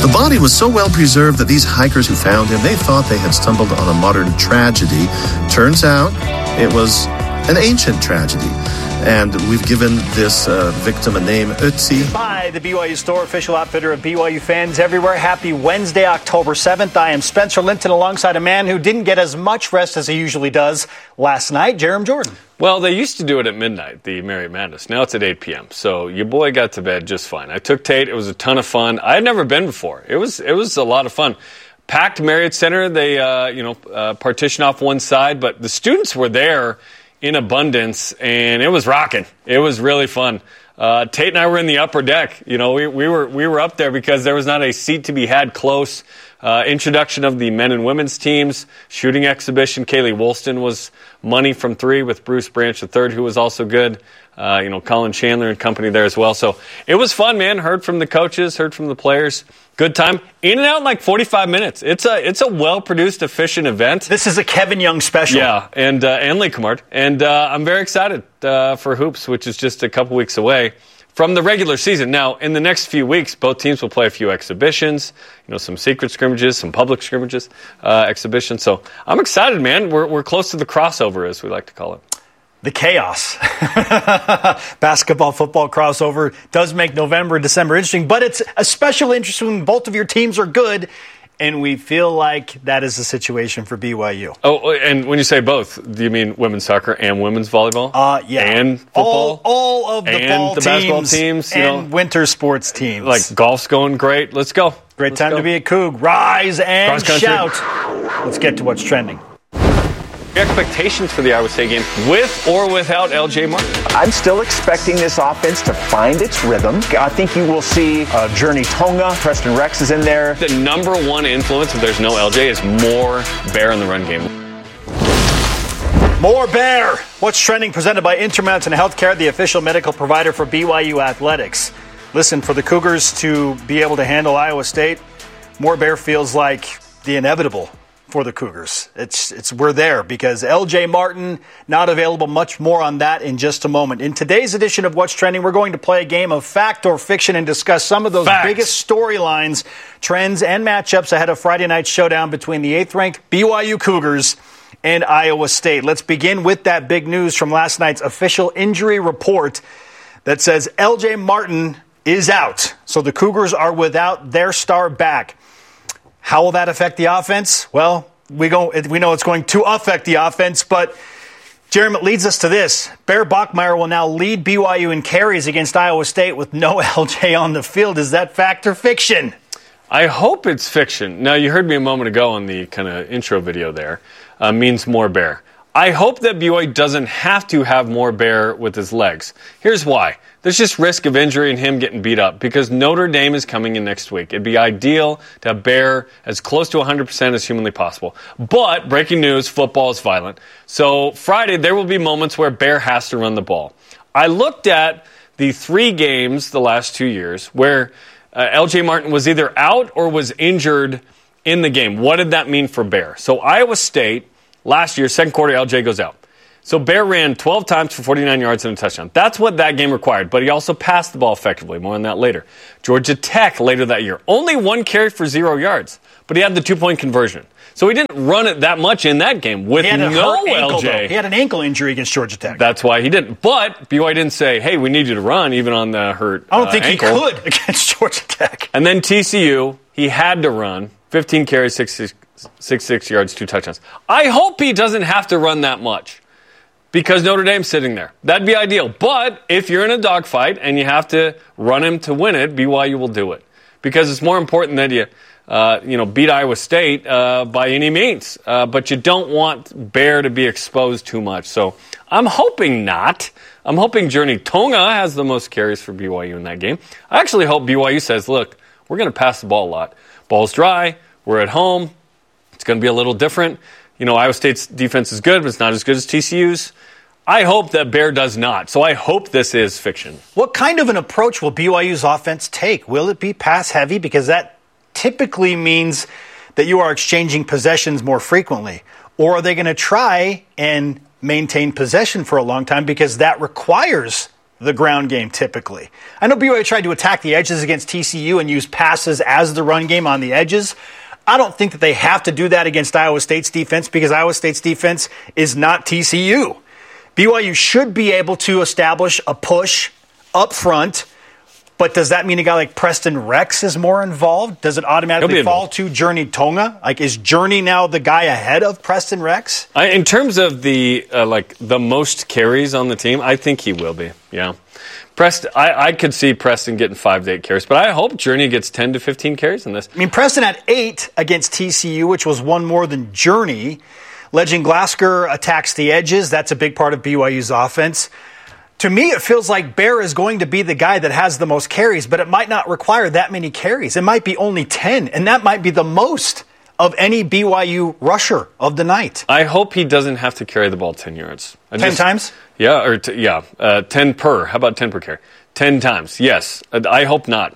The body was so well preserved that these hikers who found him, they thought they had stumbled on a modern tragedy. Turns out it was an ancient tragedy. And we've given this victim a name, Ötzi. By the BYU Store, official outfitter of BYU fans everywhere. Happy Wednesday, October 7th. I am Spencer Linton alongside a man who didn't get as much rest as he usually does last night, Jerem Jordan. Well, they used to do it at midnight, the Marriott Madness. Now it's at 8 p.m., so your boy got to bed just fine. I took Tate. It was a ton of fun. I had never been before. It was a lot of fun. Packed Marriott Center. They, partition off one side, but the students were there in abundance, and it was rocking. It was really fun. Tate and I were in the upper deck. You know, we were up there because there was not a seat to be had close. Introduction of the men and women's teams, shooting exhibition. Kaylee Woolston was money from three with Bruce Branch III, who was also good. Colin Chandler and company there as well. So it was fun, man. Heard from the coaches, heard from the players. Good time. In and out in like 45 minutes. It's a well-produced, efficient event. This is a Kevin Young special. Yeah, and Lee Kumard. And I'm very excited for Hoops, which is just a couple weeks away from the regular season. Now, in the next few weeks, both teams will play a few exhibitions, some secret scrimmages, some public scrimmages, exhibitions. So I'm excited, man. We're close to the crossover, as we like to call it. The chaos. Basketball, football crossover does make November and December interesting, but it's especially interesting when both of your teams are good, and we feel like that is the situation for BYU. Oh, and when you say both, do you mean women's soccer and women's volleyball? Yeah. And football? All of the fall the teams basketball teams. And winter sports teams. Like golf's going great. Let's go. Great time to be a Coug. Rise and shout. Let's get to what's trending. Expectations for the Iowa State game, with or without LJ Martin? I'm still expecting this offense to find its rhythm. I think you will see Journey Tonga. Preston Rex is in there. The number one influence, if there's no LJ, is more Bear in the run game. More Bear. What's trending? Presented by Intermountain Healthcare, the official medical provider for BYU Athletics. Listen, for the Cougars to be able to handle Iowa State, more Bear feels like the inevitable for the Cougars. We're there because LJ Martin not available. Much more on that in just a moment. In today's edition of What's Trending, we're going to play a game of fact or fiction and discuss some of those biggest storylines, trends, and matchups ahead of Friday night's showdown between the 8th-ranked BYU Cougars and Iowa State. Let's begin with that big news from last night's official injury report that says LJ Martin is out. So the Cougars are without their star back. How will that affect the offense? Well, we know it's going to affect the offense, but Jeremy, it leads us to this. Bear Bachmeier will now lead BYU in carries against Iowa State with no LJ on the field. Is that fact or fiction? I hope it's fiction. Now, you heard me a moment ago on the kind of intro video there. Means more Bear. I hope that BYU doesn't have to have more Bear with his legs. Here's why. There's just risk of injury and him getting beat up because Notre Dame is coming in next week. It'd be ideal to have Bear as close to 100% as humanly possible. But, breaking news, football is violent. So Friday, there will be moments where Bear has to run the ball. I looked at the 3 games the last 2 years where LJ Martin was either out or was injured in the game. What did that mean for Bear? So Iowa State, last year, second quarter, LJ goes out. So Bear ran 12 times for 49 yards and a touchdown. That's what that game required, but he also passed the ball effectively. More on that later. Georgia Tech later that year. Only 1 carry for 0 yards, but he had the 2-point conversion. So he didn't run it that much in that game with no LJ. He had an ankle injury against Georgia Tech. That's why he didn't. But BYU didn't say, hey, we need you to run even on the hurt I don't think ankle. He could against Georgia Tech. And then TCU, he had to run. 15 carries, 66 yards, 2 touchdowns. I hope he doesn't have to run that much because Notre Dame's sitting there. That'd be ideal. But if you're in a dogfight and you have to run him to win it, BYU will do it because it's more important that you beat Iowa State by any means. But you don't want Bear to be exposed too much. So I'm hoping not. I'm hoping Journey Tonga has the most carries for BYU in that game. I actually hope BYU says, look, we're going to pass the ball a lot. Ball's dry. We're at home. It's going to be a little different. Iowa State's defense is good, but it's not as good as TCU's. I hope that Bear does not. So I hope this is fiction. What kind of an approach will BYU's offense take? Will it be pass heavy? Because that typically means that you are exchanging possessions more frequently. Or are they going to try and maintain possession for a long time because that requires the ground game typically. I know BYU tried to attack the edges against TCU and use passes as the run game on the edges. I don't think that they have to do that against Iowa State's defense because Iowa State's defense is not TCU. BYU should be able to establish a push up front, but does that mean a guy like Preston Rex is more involved? Does it automatically fall to Journey Tonga? Like, is Journey now the guy ahead of Preston Rex? In terms of the the most carries on the team, I think he will be. Yeah, Preston. I could see Preston getting 5 to 8 carries, but I hope Journey gets 10 to 15 carries in this. I mean, Preston had 8 against TCU, which was one more than Journey. Legend Glasgow attacks the edges. That's a big part of BYU's offense. To me, it feels like Bear is going to be the guy that has the most carries, but it might not require that many carries. It might be only 10, and that might be the most of any BYU rusher of the night. I hope he doesn't have to carry the ball 10 yards. 10 times? Yeah, 10 per. How about 10 per carry? 10 times, yes. I hope not.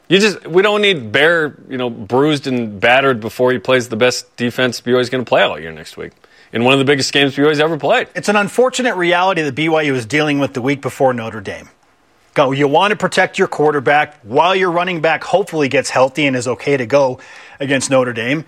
We don't need Bear, bruised and battered before he plays the best defense BYU's going to play all year next week. In one of the biggest games BYU's ever played. It's an unfortunate reality that BYU is dealing with the week before Notre Dame. You want to protect your quarterback while your running back hopefully gets healthy and is okay to go against Notre Dame.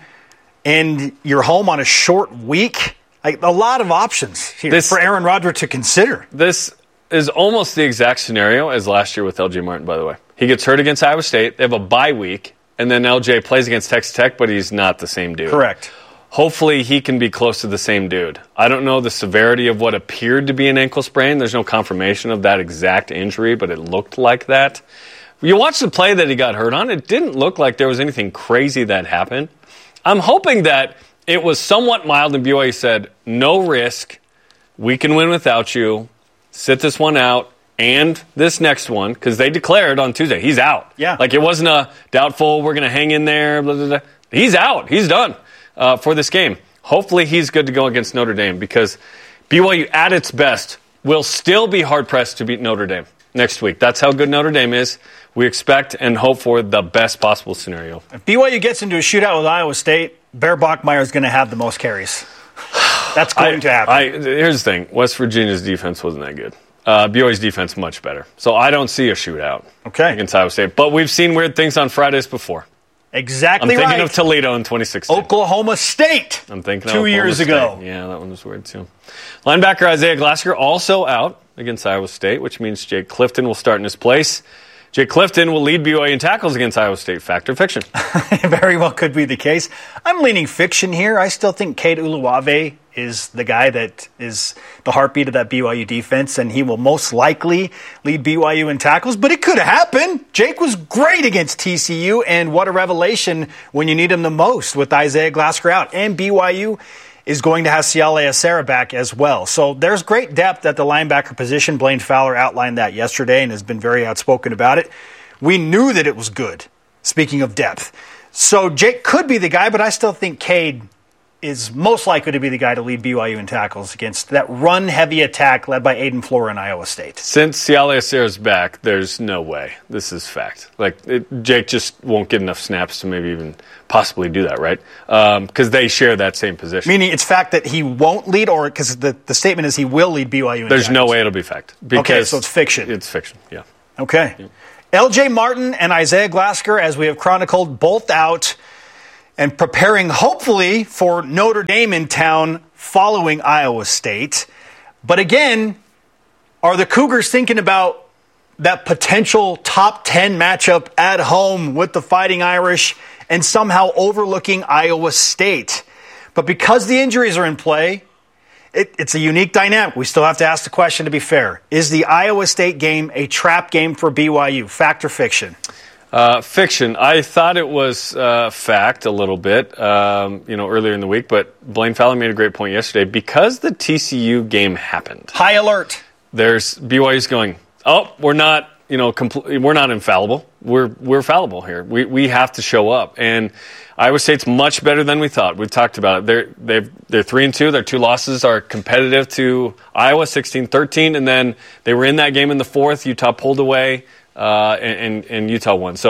And you're home on a short week. A lot of options here for Aaron Rodgers to consider. This is almost the exact scenario as last year with LJ Martin, by the way. He gets hurt against Iowa State. They have a bye week. And then LJ plays against Texas Tech, but he's not the same dude. Correct. Hopefully he can be close to the same dude. I don't know the severity of what appeared to be an ankle sprain. There's no confirmation of that exact injury, but it looked like that. You watch the play that he got hurt on, it didn't look like there was anything crazy that happened. I'm hoping that it was somewhat mild and BYU said, no risk, we can win without you, sit this one out, and this next one, because they declared on Tuesday, he's out. Yeah. It wasn't a doubtful, we're going to hang in there, blah, blah, blah. He's out. He's done. For this game. Hopefully he's good to go against Notre Dame because BYU at its best will still be hard-pressed to beat Notre Dame next week. That's how good Notre Dame is. We expect and hope for the best possible scenario. If BYU gets into a shootout with Iowa State, Bear Bachmeier is going to have the most carries. That's going to happen. Here's the thing. West Virginia's defense wasn't that good. BYU's defense much better. So I don't see a shootout against Iowa State. But we've seen weird things on Fridays before. Exactly right. I'm thinking of Toledo in 2016. Oklahoma State. I'm thinking 2 years ago. Yeah, that one was weird too. Linebacker Isaiah Glasgow also out against Iowa State, which means Jake Clifton will start in his place. Jake Clifton will lead BYU in tackles against Iowa State. Fact or fiction? Very well could be the case. I'm leaning fiction here. I still think Cade Uluwave is the guy that is the heartbeat of that BYU defense, and he will most likely lead BYU in tackles. But it could happen. Jake was great against TCU, and what a revelation when you need him the most with Isaiah Glasgow out. And BYU is going to have Siale Acera back as well. So there's great depth at the linebacker position. Blaine Fowler outlined that yesterday and has been very outspoken about it. We knew that it was good, speaking of depth. So Jake could be the guy, but I still think Cade is most likely to be the guy to lead BYU in tackles against that run-heavy attack led by Aiden Flora in Iowa State. Since Siale Acera's back, there's no way. This is fact. Jake just won't get enough snaps to maybe even possibly do that, right? Because they share that same position. Meaning it's fact that he won't lead, or because the statement is he will lead BYU in There's tackles? No way it'll be fact. Okay, so it's fiction. It's fiction, yeah. Okay. Yep. LJ Martin and Isaiah Glasgow, as we have chronicled, both out and preparing, hopefully, for Notre Dame in town following Iowa State. But again, are the Cougars thinking about that potential top 10 matchup at home with the Fighting Irish and somehow overlooking Iowa State? But because the injuries are in play, it's a unique dynamic. We still have to ask the question, to be fair. Is the Iowa State game a trap game for BYU? Fact or fiction? Fiction. I thought it was fact a little bit, earlier in the week, but Blaine Fowler made a great point yesterday. Because the TCU game happened, high alert. There's BYU's going, we're not, we're not infallible. We're fallible here. We have to show up. And Iowa State's much better than we thought. We've talked about it. They're 3-2. Their 2 losses are competitive to Iowa, 16-13, and then they were in that game in the fourth. Utah pulled away. And Utah won. So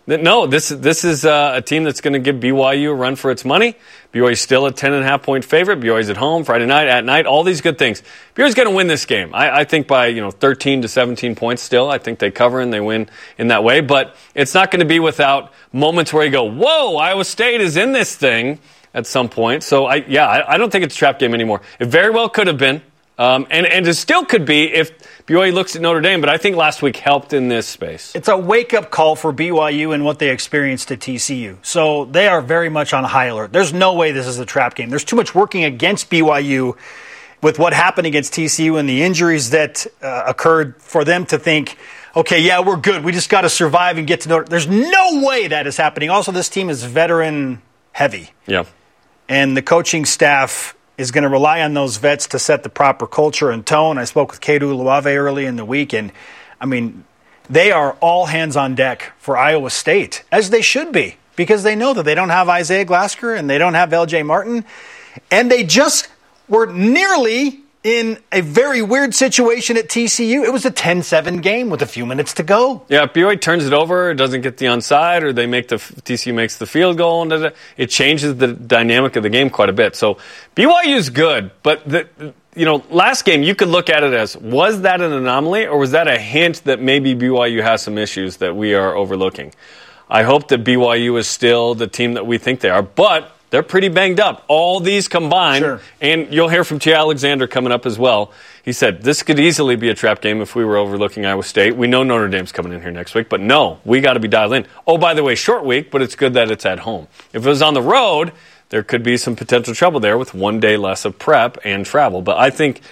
No, this is a team that's going to give BYU a run for its money. BYU's still a 10.5-point favorite. BYU's at home Friday night, at night, all these good things. BYU's going to win this game. I think by 13 to 17 points still. I think they cover and they win in that way. But it's not going to be without moments where you go, whoa, Iowa State is in this thing at some point. So, I don't think it's a trap game anymore. It very well could have been. And it still could be if BYU looks at Notre Dame, but I think last week helped in this space. It's a wake-up call for BYU and what they experienced at TCU. So they are very much on high alert. There's no way this is a trap game. There's too much working against BYU with what happened against TCU and the injuries that occurred for them to think, okay, yeah, we're good. We just got to survive and get to Notre Dame. There's no way that is happening. Also, this team is veteran-heavy. Yeah. And the coaching staff is going to rely on those vets to set the proper culture and tone. I spoke with Kedu Luave early in the week, and, they are all hands on deck for Iowa State, as they should be, because they know that they don't have Isaiah Glasgow and they don't have LJ Martin, and they just were nearly in a very weird situation at TCU. It was a 10-7 game with a few minutes to go. Yeah, if BYU turns it over, doesn't get the onside, or TCU makes the field goal, and it changes the dynamic of the game quite a bit. So BYU's good, but last game you could look at it as, was that an anomaly, or was that a hint that maybe BYU has some issues that we are overlooking? I hope that BYU is still the team that we think they are, but they're pretty banged up. All these combined, sure. And you'll hear from T. Alexander coming up as well. He said, this could easily be a trap game if we were overlooking Iowa State. We know Notre Dame's coming in here next week, but no, we got to be dialed in. Oh, by the way, short week, but it's good that it's at home. If it was on the road, there could be some potential trouble there with one day less of prep and travel. But I think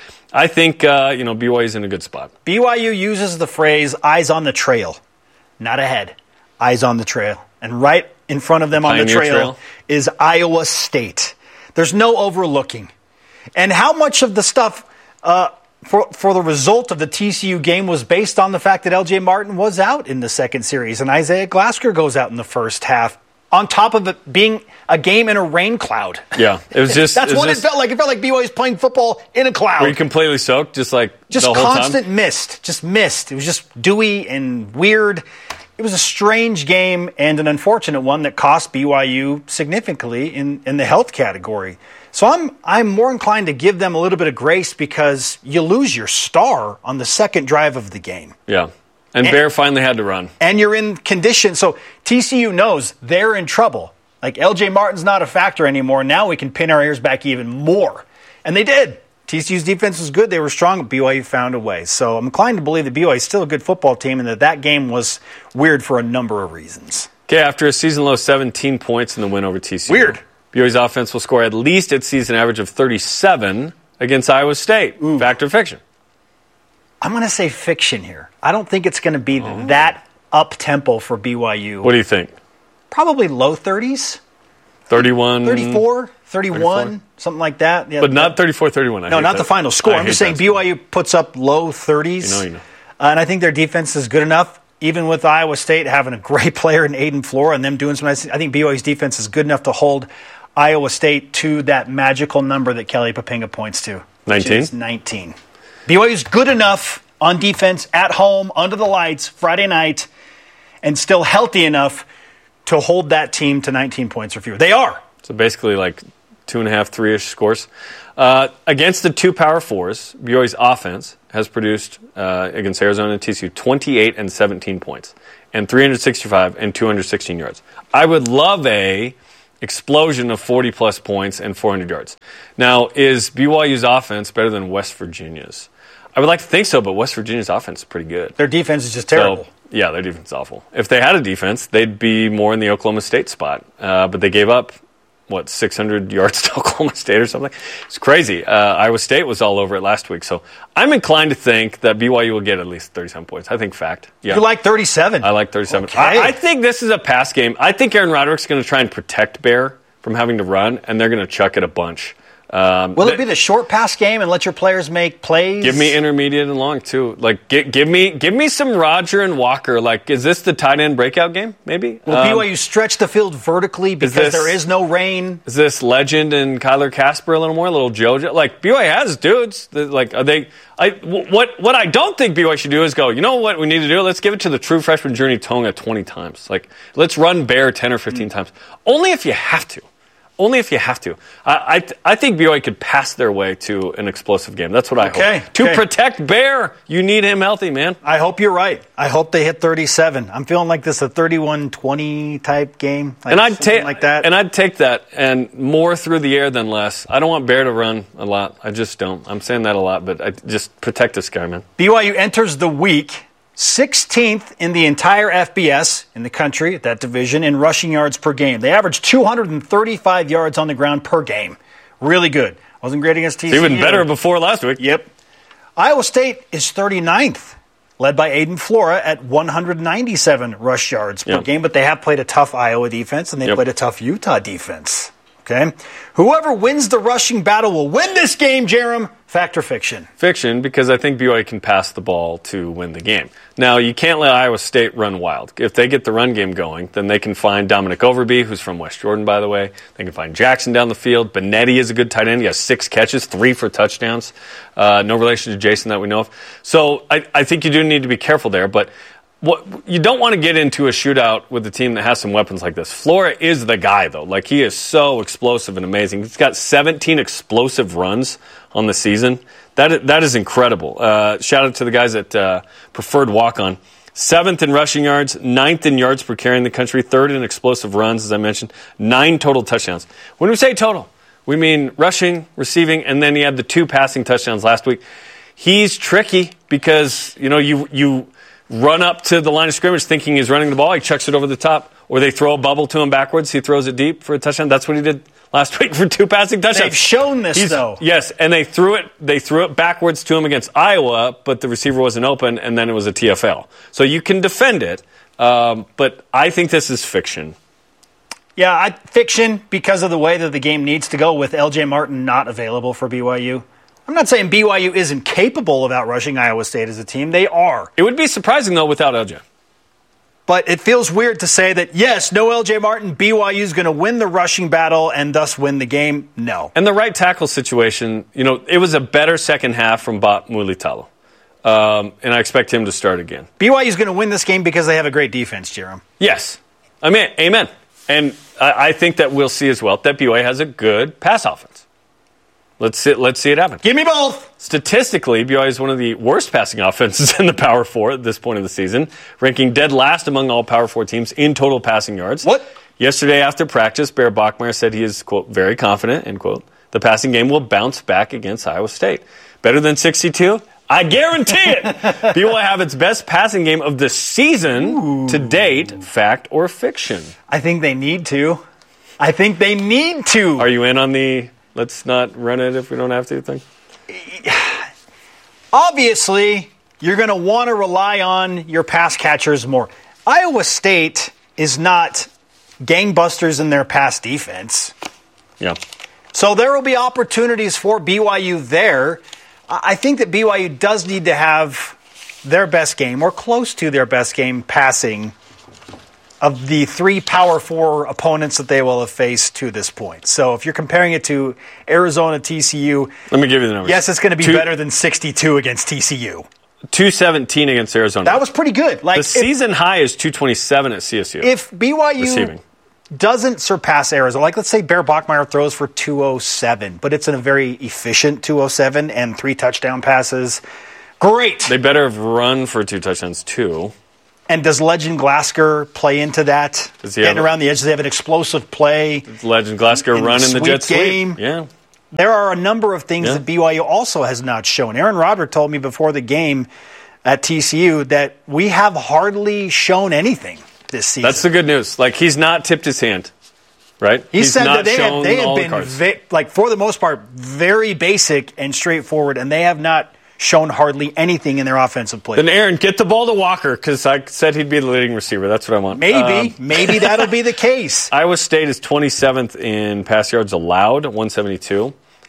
BYU's in a good spot. BYU uses the phrase eyes on the trail, not ahead. Eyes on the trail. And right in front of them on the trail is Iowa State. There's no overlooking. And how much of the stuff for the result of the TCU game was based on the fact that LJ Martin was out in the second series and Isaiah Glasgow goes out in the first half, on top of it being a game in a rain cloud. Yeah, it was just That's what it felt like. It felt like BYU was playing football in a cloud. Were you completely soaked, just the whole constant time? mist. Just mist. It was just dewy and weird. It was a strange game and an unfortunate one that cost BYU significantly in the health category. So I'm more inclined to give them a little bit of grace because you lose your star on the second drive of the game. Yeah. And Bear finally had to run. And you're in condition. So TCU knows they're in trouble. Like LJ Martin's not a factor anymore. Now we can pin our ears back even more. And they did. TCU's defense was good. They were strong. BYU found a way. So I'm inclined to believe that BYU is still a good football team and that game was weird for a number of reasons. Okay, after a season-low 17 points in the win over TCU. Weird. BYU's offense will score at least its season average of 37 against Iowa State. Ooh. Fact or fiction? I'm going to say fiction here. I don't think it's going to be that up-tempo for BYU. What do you think? Probably low 30s. 31? 34, 31, 34? Something like that. Yeah, but not 34, 31. No, not the final score. I'm just saying BYU puts up low 30s. You know. And I think their defense is good enough, even with Iowa State having a great player in Aiden Flora and them doing some nice. I think BYU's defense is good enough to hold Iowa State to that magical number that Kelly Poppinga points to. 19? 19. BYU's good enough on defense at home, under the lights, Friday night, and still healthy enough to hold that team to 19 points or fewer. They are. So basically like 2.5, 3-ish scores. Against the two Power Fours, BYU's offense has produced, against Arizona and TCU, 28 and 17 points, and 365 and 216 yards. I would love a explosion of 40-plus points and 400 yards. Now, is BYU's offense better than West Virginia's? I would like to think so, but West Virginia's offense is pretty good. Their defense is just terrible. So, yeah, their defense is awful. If they had a defense, they'd be more in the Oklahoma State spot. But they gave up, 600 yards to Oklahoma State or something? It's crazy. Iowa State was all over it last week. So I'm inclined to think that BYU will get at least 37 points. I think fact. Yeah. You like 37? I like 37. Okay. I think this is a pass game. I think Aaron Roderick's going to try and protect Bear from having to run, and they're going to chuck it a bunch Will it be the short pass game and let your players make plays? Give me intermediate and long too. Like give me some Roger and Walker. Like, is this the tight end breakout game? Maybe. Will BYU stretch the field vertically because there is no rain? Is this Legend and Kyler Casper a little more, a little JoJo? Like BYU has dudes. Like, are they? What I don't think BYU should do is go, you know what we need to do? Let's give it to the true freshman Journey Tonga 20 times. Like, let's run Bear 10 or 15 times. Only if you have to. Only if you have to. I think BYU could pass their way to an explosive game. That's what I hope. To protect Bear, you need him healthy, man. I hope you're right. I hope they hit 37. I'm feeling like this is a 31-20 type game. Like, and I'd take like that. And I'd take that and more through the air than less. I don't want Bear to run a lot. I just don't. I'm saying that a lot, but I just protect this guy, man. BYU enters the week 16th in the entire FBS in the country at that division in rushing yards per game. They average 235 yards on the ground per game. Really good. Wasn't great against TCU. Even better before last week. Yep. Iowa State is 39th, led by Aiden Flora at 197 rush yards per game, but they have played a tough Iowa defense and they played a tough Utah defense. Okay. Whoever wins the rushing battle will win this game, Jerem. Fact or fiction? Fiction, because I think BYU can pass the ball to win the game. Now, you can't let Iowa State run wild. If they get the run game going, then they can find Dominic Overby, who's from West Jordan, by the way. They can find Jackson down the field. Benetti is a good tight end. He has 6 catches, 3 for touchdowns. No relation to Jason that we know of. So I think you do need to be careful there, but what you don't want to get into a shootout with a team that has some weapons like this. Flora is the guy, though. Like, he is so explosive and amazing. He's got 17 explosive runs on the season. That is incredible. Shout out to the guys at Preferred Walk-On. 7th in rushing yards, 9th in yards per carry in the country, 3rd in explosive runs, as I mentioned, 9 total touchdowns. When we say total, we mean rushing, receiving, and then he had the 2 passing touchdowns last week. He's tricky because, you run up to the line of scrimmage thinking he's running the ball. He chucks it over the top. Or they throw a bubble to him backwards. He throws it deep for a touchdown. That's what he did last week for 2 passing touchdowns. They've shown this, though. Yes, and they threw it backwards to him against Iowa, but the receiver wasn't open, and then it was a TFL. So you can defend it, but I think this is fiction. Yeah, fiction because of the way that the game needs to go with L.J. Martin not available for BYU. I'm not saying BYU isn't capable of outrushing Iowa State as a team. They are. It would be surprising, though, without LJ. But it feels weird to say that, yes, no L.J. Martin, BYU is going to win the rushing battle and thus win the game. No. And the right tackle situation, it was a better second half from Bot Mulitalo. And I expect him to start again. BYU is going to win this game because they have a great defense, Jerem. Yes. I mean, amen. And I think that we'll see as well that BYU has a good pass offense. Let's see it happen. Give me both. Statistically, BYU is one of the worst passing offenses in the Power 4 at this point of the season, ranking dead last among all Power 4 teams in total passing yards. What? Yesterday after practice, Bear Bachmeier said he is, quote, very confident, end quote, the passing game will bounce back against Iowa State. Better than 62? I guarantee it. BYU will have its best passing game of the season to date, fact or fiction? I think they need to. Are you in on the let's not run it if we don't have to thing? Obviously, you're going to want to rely on your pass catchers more. Iowa State is not gangbusters in their pass defense. Yeah. So there will be opportunities for BYU there. I think that BYU does need to have their best game or close to their best game passing of the 3 Power 4 opponents that they will have faced to this point. So if you're comparing it to Arizona, TCU... Let me give you the numbers. Yes, it's going to be better than 62 against TCU. 217 against Arizona. That was pretty good. The season high is 227 at CSU. If BYU doesn't surpass Arizona, like let's say Bear Bachmeier throws for 207, but it's in a very efficient 207 and 3 touchdown passes, great. They better have run for 2 touchdowns too. And does Legend Glasgow play into that? Getting around the edge, does he have an explosive play? Does Legend Glasgow run in the jet game? Sweep? Yeah. There are a number of things that BYU also has not shown. Aaron Roderick told me before the game at TCU that we have hardly shown anything this season. That's the good news. Like, he's not tipped his hand, right? He said that they have been, for the most part, very basic and straightforward, and they have not shown hardly anything in their offensive play. Then, Aaron, get the ball to Walker, because I said he'd be the leading receiver. That's what I want. Maybe that'll be the case. Iowa State is 27th in pass yards allowed, 172.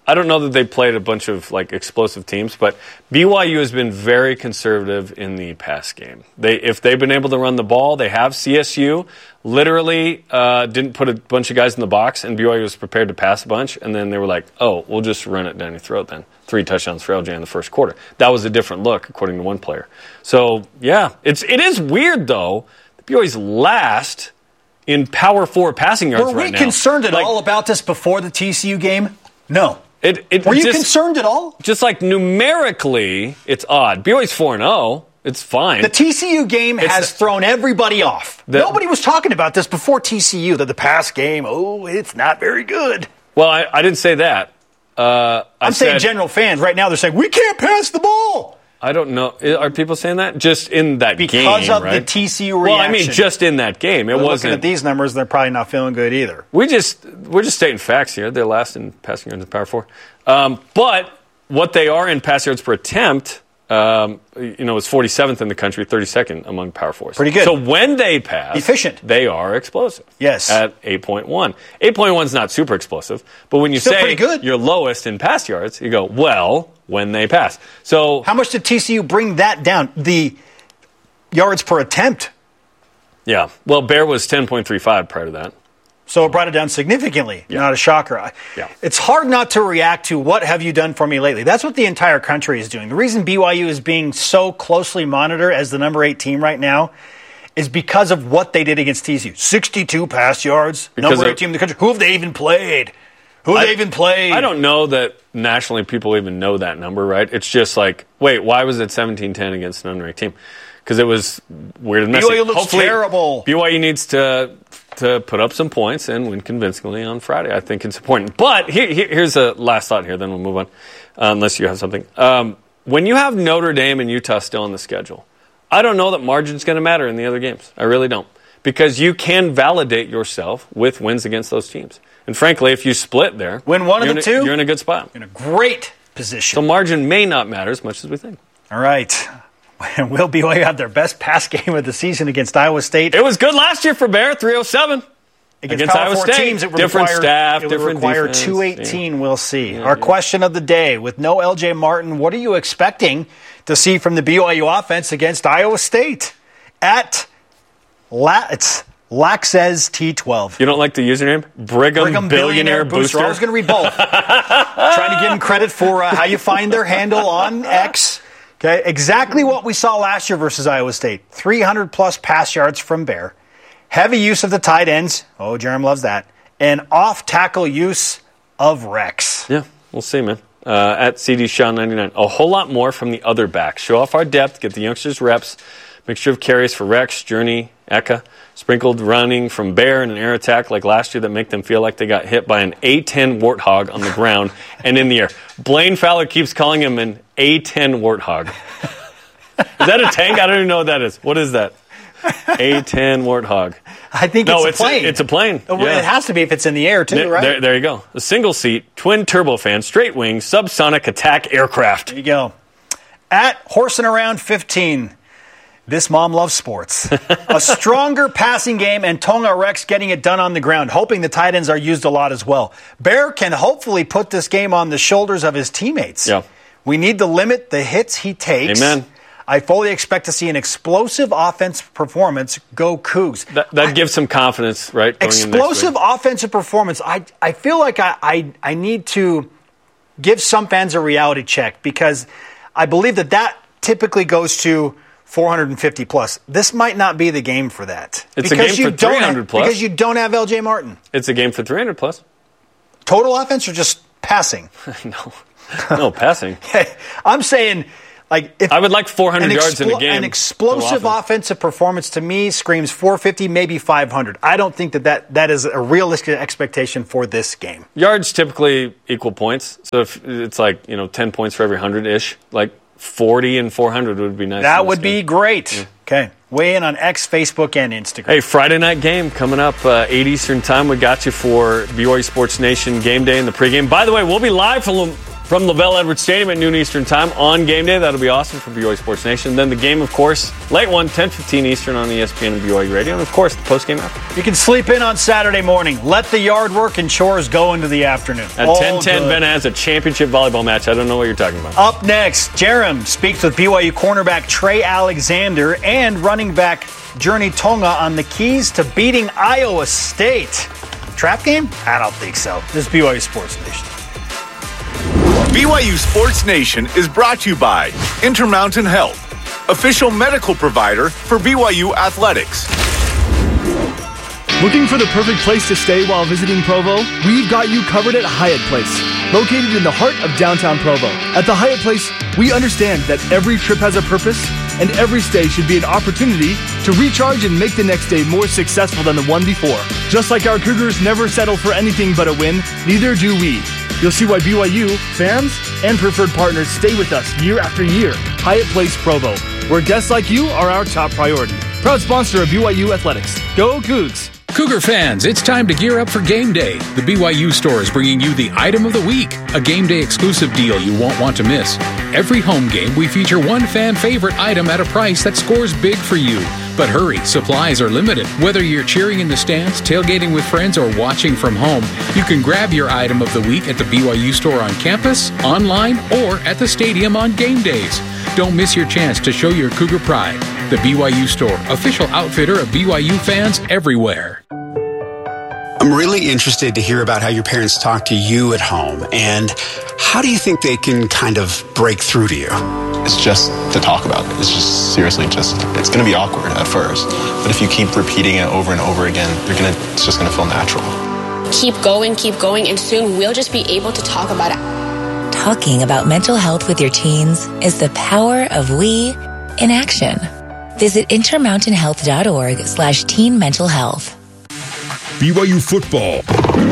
I don't know that they played a bunch of explosive teams, but BYU has been very conservative in the pass game. If they've been able to run the ball, they have. CSU literally didn't put a bunch of guys in the box, and BYU was prepared to pass a bunch, and then they were like, oh, we'll just run it down your throat then. 3 touchdowns for LJ in the first quarter. That was a different look, according to one player. So, yeah, it is weird, though. BYU's last in Power 4 passing yards right now. Were we concerned at all about this before the TCU game? No. Were you concerned at all? Just numerically, it's odd. BYU's 4-0. It's fine. The TCU game has thrown everybody off. Nobody was talking about this before TCU, that the pass game, it's not very good. Well, I didn't say that. I'm saying general fans. Right now they're saying, we can't pass the ball. I don't know. Are people saying that? Just in that game, because of right? the TCU reaction. Well, I mean, just in that game. It wasn't. Looking at these numbers, they're probably not feeling good either. We're just stating facts here. They're last in passing yards in Power 4. But what they are in pass yards per attempt, is 47th in the country, 32nd among Power 4s. Pretty good. So when they pass, efficient, they are explosive. Yes. At 8.1. 8.1 is not super explosive, but when you say you're lowest in pass yards, you go, well, when they pass. So how much did TCU bring that down? The yards per attempt. Yeah. Well, Bear was 10.35 prior to that. So it brought it down significantly. Yeah. Not a shocker. Yeah. It's hard not to react to what have you done for me lately. That's what the entire country is doing. The reason BYU is being so closely monitored as the number 8 team right now is because of what they did against TCU. 62 pass yards, number 8 team in the country. Who have they even played? I don't know that nationally people even know that number, right? It's just wait, why was it 17-10 against an unranked team? Because it was weird and messy. BYU looks terrible. BYU needs to put up some points and win convincingly on Friday. I think it's important. But here's a last thought here, then we'll move on, unless you have something. When you have Notre Dame and Utah still on the schedule, I don't know that margin's going to matter in the other games. I really don't. Because you can validate yourself with wins against those teams. And frankly, if you split there, win one of the two, you're in a good spot. In a great position. So margin may not matter as much as we think. All right. Will BYU have their best pass game of the season against Iowa State? It was good last year for Bear, 307. Against Iowa State teams, it would require 218, we'll see. Our question of the day, with no LJ Martin, what are you expecting to see from the BYU offense against Iowa State? It's Laxez T12. You don't like the username? Brigham Billionaire Booster? I was going to read both. Trying to give them credit for how you find their handle on X. Okay, exactly what we saw last year versus Iowa State. 300-plus pass yards from Bear. Heavy use of the tight ends. Oh, Jerem loves that. And off-tackle use of Rex. Yeah, we'll see, man. At CD Shaw 99. A whole lot more from the other backs. Show off our depth, get the youngsters reps. Mixture of carries for Rex, Journey, Eka. Sprinkled running from Bear and an air attack like last year that make them feel like they got hit by an A-10 warthog on the ground and in the air. Blaine Fowler keeps calling him an A-10 warthog. Is that a tank? I don't even know what that is. What is that? A-10 warthog. I think it's a plane. It's a plane. Well, it has to be if it's in the air, too, right? There you go. A single-seat, twin turbofan, straight-wing, subsonic attack aircraft. There you go. At Horsing Around 15. This mom loves sports. A stronger passing game and Tonga Rex getting it done on the ground, hoping the tight ends are used a lot as well. Bear can hopefully put this game on the shoulders of his teammates. Yeah. We need to limit the hits he takes. Amen. I fully expect to see an explosive offensive performance. Go Cougs. That gives some confidence, right? Explosive offensive performance. I feel like I need to give some fans a reality check because I believe that typically goes to 450 plus. This might not be the game for that. It's a game for 300 plus. Because you don't have LJ Martin. It's a game for 300 plus. Total offense or just passing? No, passing. I'm saying, if I would like 400 yards in a game. An explosive offensive performance to me screams 450, maybe 500. I don't think that is a realistic expectation for this game. Yards typically equal points. So if it's 10 points for every 100-ish, 40 and 400 would be nice. That would be great. Yeah. Okay. Weigh in on X, Facebook, and Instagram. Hey, Friday night game coming up, 8 Eastern time. We got you for BYU Sports Nation game day in the pregame. By the way, we'll be live for from LaVell Edwards Stadium at noon Eastern time on game day. That'll be awesome for BYU Sports Nation. Then the game, of course, late one, 10:15 Eastern on ESPN and BYU Radio. And, of course, the postgame after. You can sleep in on Saturday morning. Let the yard work and chores go into the afternoon. At 10:10, Ben has a championship volleyball match. I don't know what you're talking about. Up next, Jerem speaks with BYU cornerback Trey Alexander and running back Journey Tonga on the keys to beating Iowa State. Trap game? I don't think so. This is BYU Sports Nation. BYU Sports Nation is brought to you by Intermountain Health, official medical provider for BYU Athletics. Looking for the perfect place to stay while visiting Provo? We've got you covered at Hyatt Place, located in the heart of downtown Provo. At the Hyatt Place, we understand that every trip has a purpose, and every stay should be an opportunity to recharge and make the next day more successful than the one before. Just like our Cougars never settle for anything but a win, neither do we. You'll see why BYU, fans, and preferred partners stay with us year after year. Hyatt Place Provo, where guests like you are our top priority. Proud sponsor of BYU Athletics. Go Cougs! Cougar fans, it's time to gear up for game day. The BYU store is bringing you the item of the week, a game day exclusive deal you won't want to miss. Every home game, we feature one fan favorite item at a price that scores big for you. But hurry, supplies are limited. Whether you're cheering in the stands, tailgating with friends, or watching from home, you can grab your item of the week at the BYU store on campus, online, or at the stadium on game days. Don't miss your chance to show your Cougar pride. The BYU store, official outfitter of BYU fans everywhere. I'm really interested to hear about how your parents talk to you at home, and how do you think they can kind of break through to you? It's just to talk about it. It's just seriously it's going to be awkward at first, but if you keep repeating it over and over again, it's just going to feel natural. Keep going, and soon we'll just be able to talk about it. Talking about mental health with your teens is the power of we in action. Visit intermountainhealth.org/teen mental health. BYU football.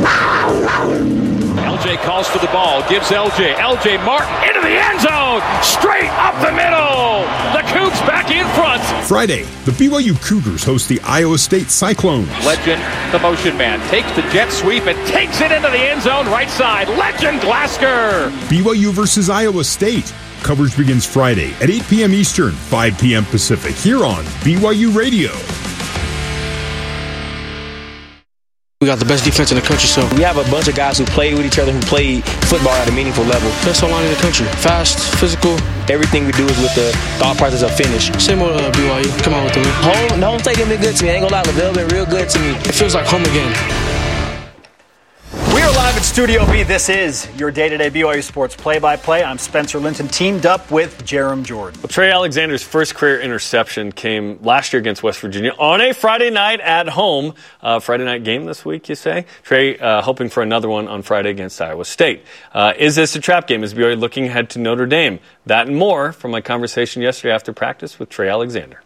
LJ calls for the ball, gives LJ Martin into the end zone, straight up the middle. The Cougs back in front. Friday, the BYU Cougars host the Iowa State Cyclones. Legend, the motion man, takes the jet sweep and takes it into the end zone right side. Legend Glasgow. BYU versus Iowa State. Coverage begins Friday at 8 p.m. Eastern, 5 p.m. Pacific, here on BYU Radio. We got the best defense in the country, so we have a bunch of guys who played with each other, who played football at a meaningful level. Best online in the country. Fast, physical. Everything we do is with the thought process of finish. Same old BYU. Come on with the win. Home stadium been good to me. I ain't gonna lie, LaVell been real good to me. It feels like home again. We are live at Studio B. This is your day-to-day BYU Sports play-by-play. I'm Spencer Linton, teamed up with Jerem Jordan. Well, Trey Alexander's first career interception came last year against West Virginia on a Friday night at home. Friday night game this week, you say? Trey hoping for another one on Friday against Iowa State. Is this a trap game? Is BYU looking ahead to Notre Dame? That and more from my conversation yesterday after practice with Trey Alexander.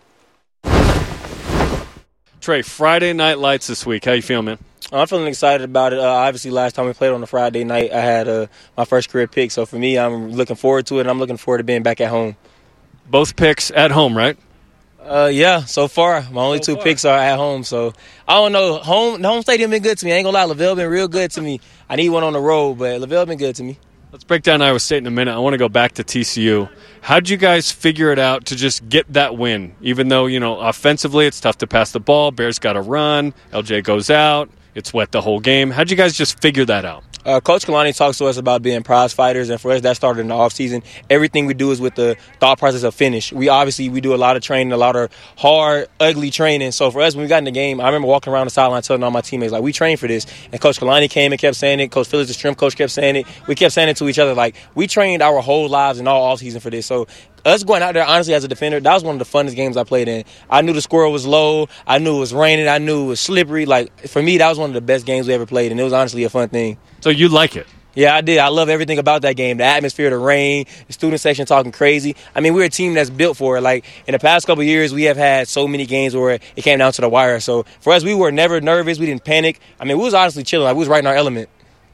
Trey, Friday night lights this week. How you feeling, man? I'm feeling excited about it. Obviously, last time we played on a Friday night, I had my first career pick. So for me, I'm looking forward to it, and I'm looking forward to being back at home. Both picks at home, right? Yeah, so far. My only two picks are at home. So I don't know. The home stadium been good to me. I ain't going to lie. LaVell been real good to me. I need one on the road, but LaVell been good to me. Let's break down Iowa State in a minute. I want to go back to TCU. How'd you guys figure it out to just get that win? Even though, offensively it's tough to pass the ball. Bears got to run. LJ goes out. It's wet the whole game. How'd you guys just figure that out? Coach Kalani talks to us about being prize fighters, and for us, that started in the offseason. Everything we do is with the thought process of finish. We do a lot of training, a lot of hard, ugly training. So for us, when we got in the game, I remember walking around the sideline telling all my teammates, we trained for this. And Coach Kalani came and kept saying it. Coach Phillips, the strength coach, kept saying it. We kept saying it to each other. We trained our whole lives and all offseason for this. So us going out there, honestly, as a defender, that was one of the funnest games I played in. I knew the score was low. I knew it was raining. I knew it was slippery. For me, that was one of the best games we ever played, and it was honestly a fun thing. So you like it? Yeah, I did. I love everything about that game. The atmosphere, the rain, the student section talking crazy. I mean, we're a team that's built for it. In the past couple of years, we have had so many games where it came down to the wire. So for us, we were never nervous. We didn't panic. I mean, we was honestly chilling. We was right in our element.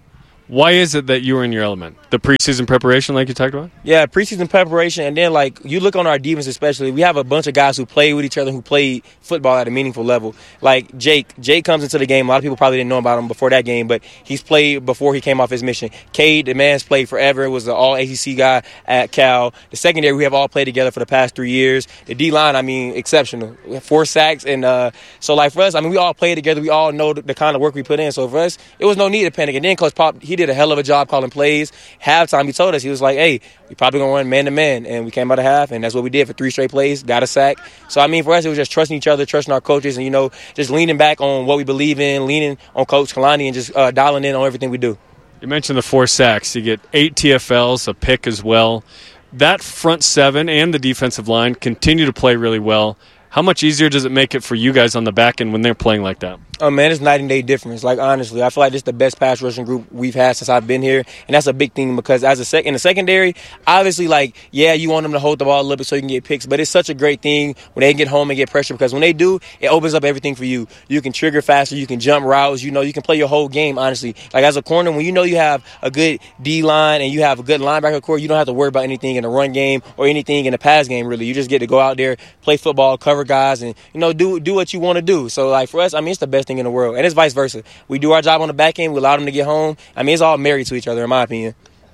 Why is it that you were in your element? The preseason preparation like you talked about? Yeah, preseason preparation. And then, like, you look on our defense especially, we have a bunch of guys who play with each other, who played football at a meaningful level. Like Jake comes into the game. A lot of people probably didn't know about him before that game, but he's played before he came off his mission. Cade, the man's played forever. Was an all-ACC guy at Cal. The secondary, we have all played together for the past 3 years. The D-line, I mean, exceptional. We have 4 sacks. And so, like, for us, I mean, we all play together. We all know the kind of work we put in. So, for us, it was no need to panic. And then Coach Pop, he did a hell of a job calling plays. Halftime, he told us, he was like, hey, we probably going to run man-to-man. And we came out of half, and that's what we did for 3 straight plays, got a sack. So, I mean, for us, it was just trusting each other, trusting our coaches, and, you know, just leaning back on what we believe in, leaning on Coach Kalani, and just dialing in on everything we do. You mentioned the 4 sacks. You get 8 TFLs, a pick as well. That front 7 and the defensive line continue to play really well. How much easier does it make it for you guys on the back end when they're playing like that? Oh, man, it's night and day difference. Like, honestly, I feel like this is the best pass rushing group we've had since I've been here. And that's a big thing because in the secondary, obviously, like, yeah, you want them to hold the ball a little bit so you can get picks. But it's such a great thing when they get home and get pressure because when they do, it opens up everything for you. You can trigger faster. You can jump routes. You know, you can play your whole game, honestly. Like, as a corner, when you know you have a good D-line and you have a good linebacker core, you don't have to worry about anything in the run game or anything in the pass game, really. You just get to go out there, play football, cover guys, and, you know, do what you want to do. So, like, for us, I mean, it's the best thing in the world. And it's vice versa. We do our job on the back end. We allow them to get home. I mean, it's all married to each other, in my opinion.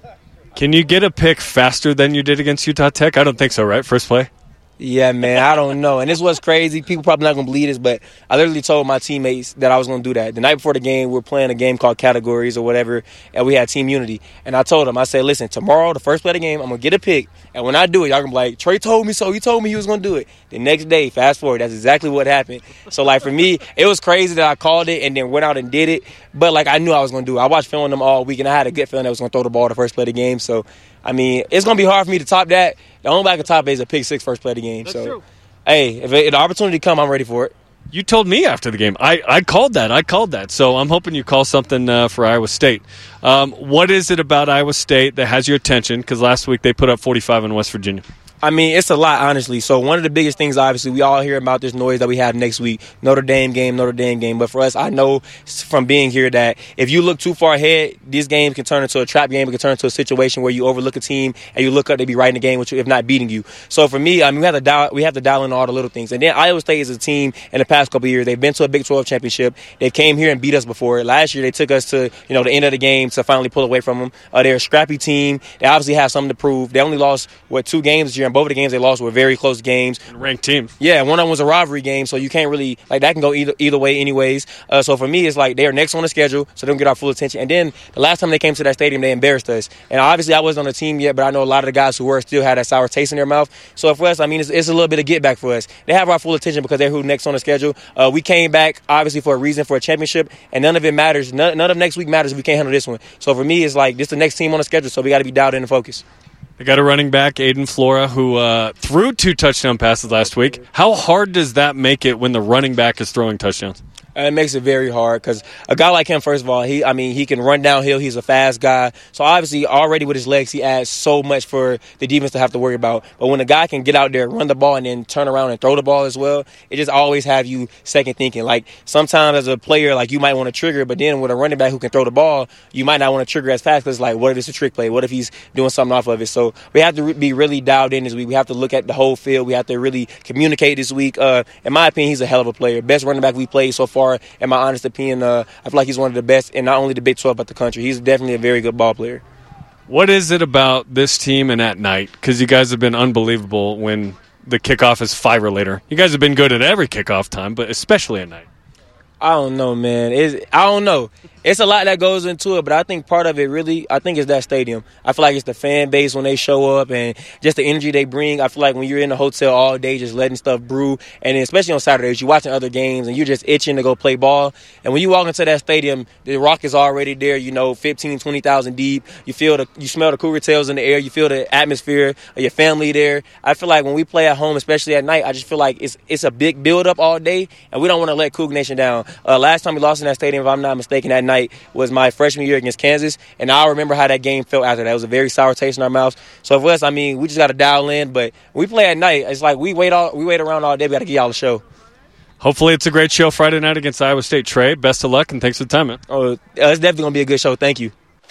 Can you get a pick faster than you did against Utah Tech? I don't think so, right? First play? Yeah, man, I don't know. And this was crazy. People probably not going to believe this, but I literally told my teammates that I was going to do that. The night before the game, we were playing a game called Categories or whatever, and we had Team Unity. And I told them, I said, listen, tomorrow, the first play of the game, I'm going to get a pick. And when I do it, y'all going to be like, Trey told me so. He told me he was going to do it. The next day, fast forward, that's exactly what happened. So, like, for me, it was crazy that I called it and then went out and did it. But, like, I knew I was going to do it. I watched film on them all week, and I had a good feeling that I was going to throw the ball the first play of the game. So, I mean, it's going to be hard for me to top that. The only way I can top it is a pick 6 first play of the game. That's true. Hey, if the opportunity come, I'm ready for it. You told me after the game. I called that. So I'm hoping you call something for Iowa State. What is it about Iowa State that has your attention? Because last week they put up 45 in West Virginia. I mean, it's a lot, honestly. So one of the biggest things, obviously, we all hear about this noise that we have next week. Notre Dame game. But for us, I know from being here that if you look too far ahead, these games can turn into a trap game. It can turn into a situation where you overlook a team and you look up, they be right in the game with you, if not beating you. So for me, I mean, we have to dial in all the little things. And then Iowa State is a team in the past couple of years. They've been to a Big 12 championship. They came here and beat us before. Last year, they took us to, you know, the end of the game to finally pull away from them. They're a scrappy team. They obviously have something to prove. They only lost, 2 games this year, and both of the games they lost were very close games. And ranked teams. Yeah, one of them was a rivalry game, so you can't really, like, that can go either way anyways. So for me, it's like they're next on the schedule, so they don't get our full attention. And then the last time they came to that stadium, they embarrassed us. And obviously I wasn't on the team yet, but I know a lot of the guys who were still had that sour taste in their mouth. So for us, I mean, it's a little bit of get back for us. They have our full attention because they're who next on the schedule. We came back, obviously, for a reason, for a championship, and none of it matters. None of next week matters if we can't handle this one. So for me, it's like this is the next team on the schedule, so we got to be dialed in and focused. They got a running back, Aiden Flora, who threw 2 touchdown passes last week. How hard does that make it when the running back is throwing touchdowns? It makes it very hard because a guy like him, first of all, he can run downhill. He's a fast guy. So obviously, already with his legs, he adds so much for the defense to have to worry about. But when a guy can get out there, run the ball, and then turn around and throw the ball as well, it just always have you second thinking. Like sometimes as a player, like you might want to trigger, but then with a running back who can throw the ball, you might not want to trigger as fast because like, what if it's a trick play? What if he's doing something off of it? So we have to be really dialed in this week. We have to look at the whole field. We have to really communicate this week. In my opinion, he's a hell of a player. Best running back we played so far, in my honest opinion. I feel like he's one of the best in not only the Big 12 but the country. He's definitely a very good ball player. What is it about this team and at night? Because you guys have been unbelievable when the kickoff is 5 or later. You guys have been good at every kickoff time, but especially at night. I don't know, man. I don't know. It's a lot that goes into it, but I think part of it really, I think it's that stadium. I feel like it's the fan base when they show up and just the energy they bring. I feel like when you're in the hotel all day just letting stuff brew, and then especially on Saturdays, you're watching other games and you're just itching to go play ball. And when you walk into that stadium, the rock is already there, 15, 20,000 deep. You smell the cougar tails in the air. You feel the atmosphere of your family there. I feel like when we play at home, especially at night, I just feel like it's a big build-up all day, and we don't want to let Cougar Nation down. Last time we lost in that stadium, if I'm not mistaken, that night was my freshman year against Kansas, and I remember how that game felt after that. It was a very sour taste in our mouths. So for us, I mean, we just got to dial in. But when we play at night, it's like we wait around all day. We got to get y'all a show. Hopefully it's a great show Friday night against Iowa State. Trey, best of luck, and thanks for the time, man. Oh, it's definitely going to be a good show. Thank you.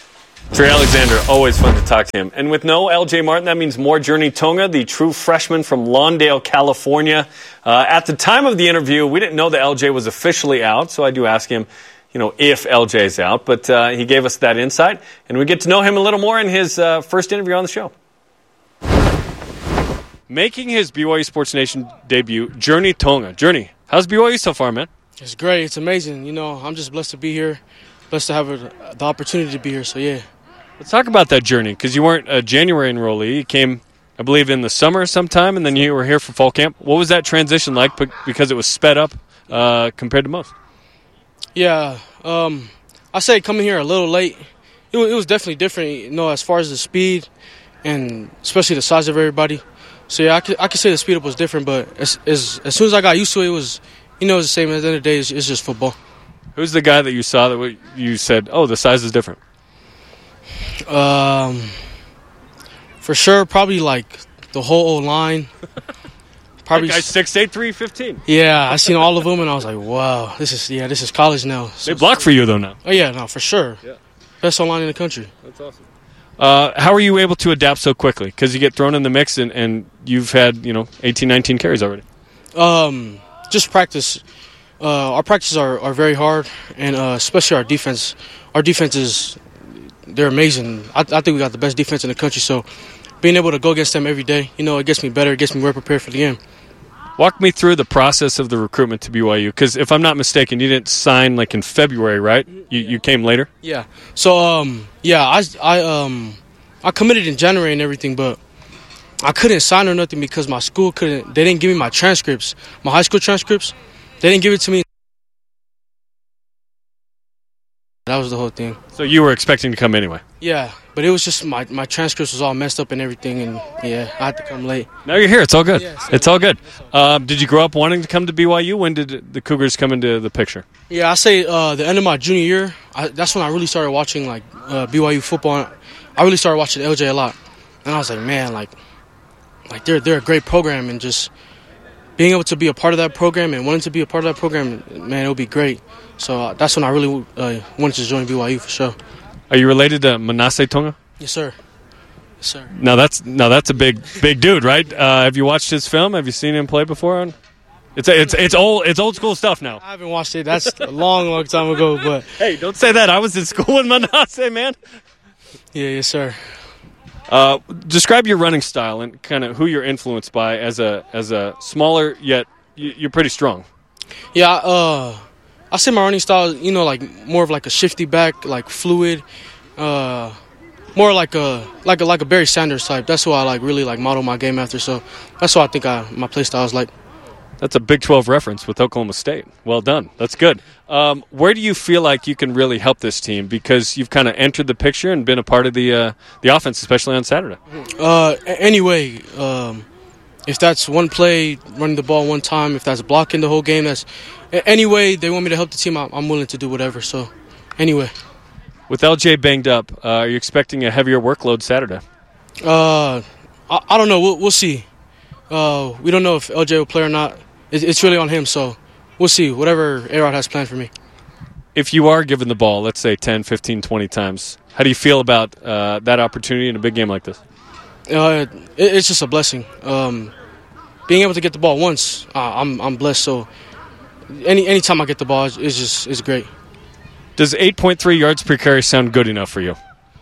Trey Alexander, always fun to talk to him. And with no LJ Martin, that means more Journey Tonga, the true freshman from Lawndale, California. At the time of the interview, we didn't know that LJ was officially out, so I do ask him, if LJ's out. But he gave us that insight, and we get to know him a little more in his first interview on the show. Making his BYU Sports Nation debut, Journey Tonga. Journey, how's BYU so far, man? It's great. It's amazing. I'm just blessed to be here, blessed to have the opportunity to be here, so yeah. Let's talk about that journey, because you weren't a January enrollee. You came, I believe, in the summer sometime, and then you were here for fall camp. What was that transition like, because it was sped up compared to most? Yeah, I say coming here a little late. It was definitely different, as far as the speed and especially the size of everybody. So, yeah, I could say the speed up was different, but as soon as I got used to it, it was the same. At the end of the day, it's just football. Who's the guy that you saw that you said, oh, the size is different? For sure, probably like the whole O-line. Probably that guy's 6'8", 315. Yeah, I seen all of them, and I was like, wow, this is college now. They block for you, though, now. Oh, yeah, no, for sure. Yeah. Best O-line in the country. That's awesome. How are you able to adapt so quickly? Because you get thrown in the mix, and you've had, 18, 19 carries already. Just practice. Our practices are very hard, and especially our defense. Our defense they're amazing. I think we got the best defense in the country, so being able to go against them every day, it gets me better. It gets me more prepared for the game. Walk me through the process of the recruitment to BYU, because if I'm not mistaken, you didn't sign in February, right? You came later? Yeah. So, I committed in January and everything, but I couldn't sign or nothing because my school they didn't give me my transcripts, my high school transcripts. They didn't give it to me. That was the whole thing. So you were expecting to come anyway? Yeah, but it was just my transcripts was all messed up and everything, and yeah, I had to come late. Now you're here. It's all good. Yeah, so it's all good. Did you grow up wanting to come to BYU? When did the Cougars come into the picture? Yeah, I say the end of my junior year. That's when I really started watching BYU football. I really started watching LJ a lot, and I was like, man, they're a great program, and just being able to be a part of that program and wanting to be a part of that program, man, it would be great. So that's when I really wanted to join BYU for sure. Are you related to Manasseh Tonga? Yes, sir. Yes, sir. Now that's a big dude, right? Have you watched his film? Have you seen him play before? It's old school stuff now. I haven't watched it. That's a long time ago. But hey, don't say that. I was in school with Manasseh, man. Yeah, yes, sir. Describe your running style and kind of who you're influenced by as a smaller yet you're pretty strong. Yeah, I say my running style, more of a shifty back, fluid, more like a Barry Sanders type. That's who I really model my game after. So that's what I think my play style is like. That's a Big 12 reference with Oklahoma State. Well done. That's good. Where do you feel like you can really help this team? Because you've kind of entered the picture and been a part of the offense, especially on Saturday. Anyway, if that's one play, running the ball one time, if that's blocking the whole game, anyway they want me to help the team, I'm willing to do whatever. So, anyway. With LJ banged up, are you expecting a heavier workload Saturday? I don't know. We'll see. We don't know if LJ will play or not. It's really on him, so we'll see. Whatever A-Rod has planned for me. If you are given the ball, let's say 10, 15, 20 times, how do you feel about that opportunity in a big game like this? It's just a blessing. Being able to get the ball once, I'm blessed. So any time I get the ball, it's great. Does 8.3 yards per carry sound good enough for you?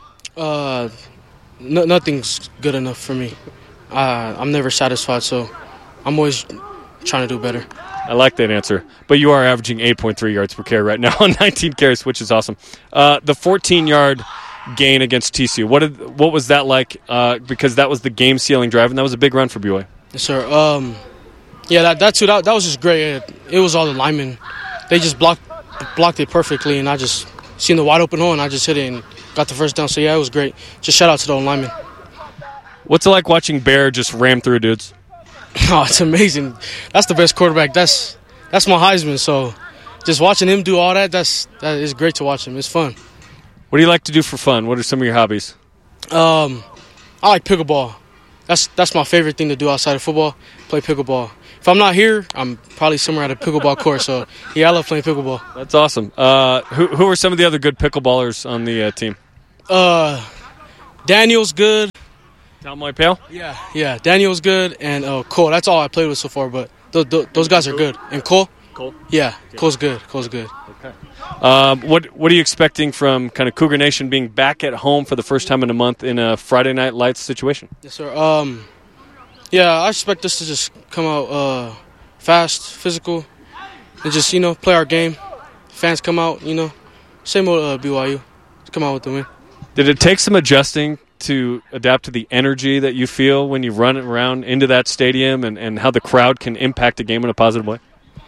Nothing's good enough for me. I'm never satisfied, so I'm always trying to do better. I like that answer. But you are averaging 8.3 yards per carry right now on 19 carries, which is awesome. The 14-yard gain against TCU, what was that like? Because that was the game-sealing drive, and that was a big run for BYU. Yes, sir. Yeah, that was just great. It was all the linemen. They just blocked it perfectly, and I just seen the wide open hole, and I just hit it and got the first down. So, yeah, it was great. Just shout out to the linemen. What's it like watching Bear just ram through dudes? Oh, it's amazing. That's the best quarterback. That's my Heisman. So just watching him do all that is great to watch him. It's fun. What do you like to do for fun? What are some of your hobbies? I like pickleball. That's my favorite thing to do outside of football, play pickleball. If I'm not here, I'm probably somewhere at a pickleball court. So, yeah, I love playing pickleball. That's awesome. Who are some of the other good pickleballers on the team? Daniel's good. Talmoy Pale? Yeah. Daniel's good, and Cole. That's all I played with so far, but those guys are good. And Cole? Yeah, Cole's good. Okay. What are you expecting from kind of Cougar Nation being back at home for the first time in a month in a Friday Night Lights situation? Yes, sir. I expect us to just come out fast, physical, and just, play our game. Fans come out, same old BYU. Come out with the win. Did it take some adjusting to adapt to the energy that you feel when you run around into that stadium and how the crowd can impact a game in a positive way?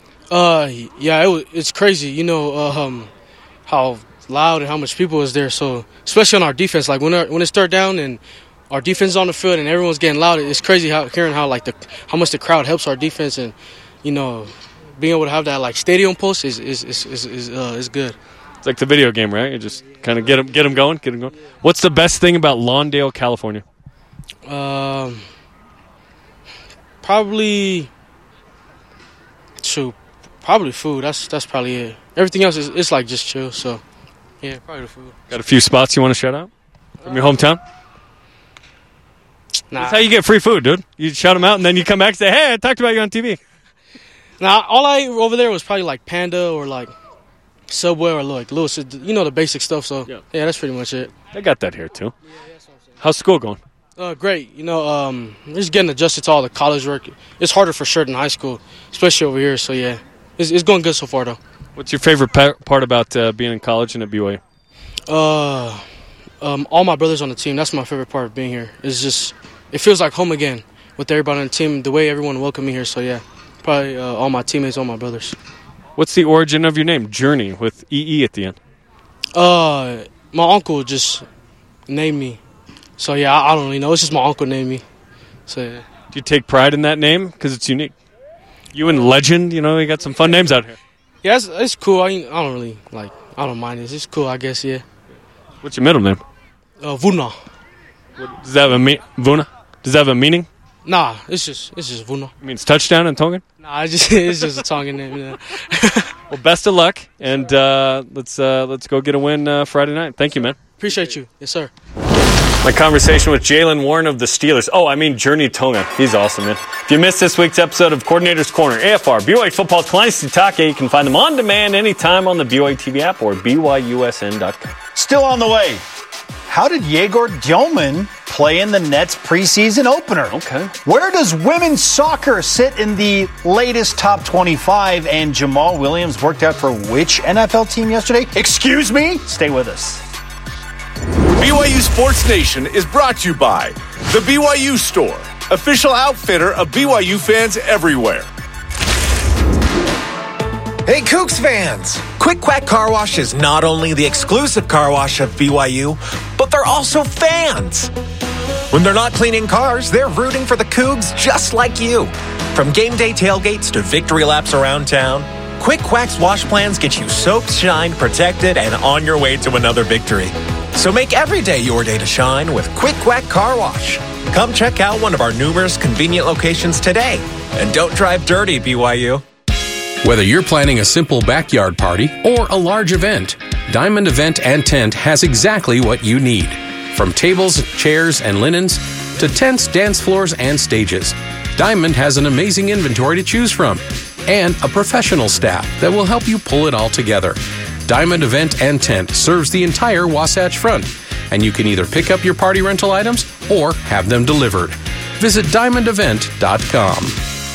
It's crazy, how loud and how much people is there. So especially on our defense, like when it's third down and our defense is on the field and everyone's getting loud, it's crazy hearing how much the crowd helps our defense, and being able to have that like stadium pulse is good. It's like the video game, right? You just kind of get them going. What's the best thing about Lawndale, California? Probably food. That's probably it. Everything else is like just chill. So yeah, probably the food. Got a few spots you want to shout out from your hometown? Nah. That's how you get free food, dude. You shout them out and then you come back and say, "Hey, I talked about you on TV." Nah, all I ate over there was probably like Panda or like Subway or like Lewis, the basic stuff. So yeah, that's pretty much it. They got that here too. How's school going? Great. Just getting adjusted to all the college work. It's harder for sure than high school, especially over here. So yeah, it's going good so far though. What's your favorite part about being in college and at BYU? All my brothers on the team. That's my favorite part of being here. It feels like home again with everybody on the team. The way everyone welcomed me here. So yeah, probably all my teammates, all my brothers. What's the origin of your name, Journey, with EE at the end? My uncle just named me. So, yeah, I don't really know. It's just my uncle named me. So, yeah. Do you take pride in that name? Because it's unique. You and Legend, you got some fun names out here. Yeah, it's cool. I don't really, I don't mind it. It's cool, I guess, yeah. What's your middle name? Vuna. Does that have a meaning? Nah, it's just Vuna. It means touchdown in Tongan? Nah, it's just a Tongan name. Yeah. Well, best of luck, and let's go get a win Friday night. Thank you, man. Appreciate you. Yes, sir. My conversation with Jaylen Warren of the Steelers. Journey Tonga. He's awesome, man. If you missed this week's episode of Coordinator's Corner, AFR, BYU Football's Kalani Sitake, you can find them on demand anytime on the BYU TV app or BYUSN.com. Still on the way. How did Yegor Dioman play in the Nets preseason opener? Okay. Where does women's soccer sit in the latest top 25? And Jamal Williams worked out for which NFL team yesterday? Excuse me? Stay with us. BYU Sports Nation is brought to you by The BYU Store, official outfitter of BYU fans everywhere. Hey, Cougs fans! Quick Quack Car Wash is not only the exclusive car wash of BYU, but they're also fans. When they're not cleaning cars, they're rooting for the Cougs just like you. From game day tailgates to victory laps around town, Quick Quack's wash plans get you soaked, shined, protected, and on your way to another victory. So make every day your day to shine with Quick Quack Car Wash. Come check out one of our numerous convenient locations today. And don't drive dirty, BYU. Whether you're planning a simple backyard party or a large event, Diamond Event and Tent has exactly what you need. From tables, chairs, and linens to tents, dance floors, and stages, Diamond has an amazing inventory to choose from and a professional staff that will help you pull it all together. Diamond Event and Tent serves the entire Wasatch Front, and you can either pick up your party rental items or have them delivered. Visit diamondevent.com.